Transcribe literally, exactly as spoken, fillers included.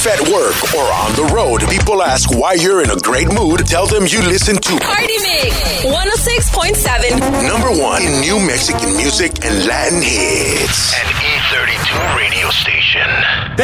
If at work or on the road, people ask why you're in a great mood, tell them you listen to Party Mix one oh six point seven. Number one in new Mexican music and Latin hits. An E thirty-two radio station.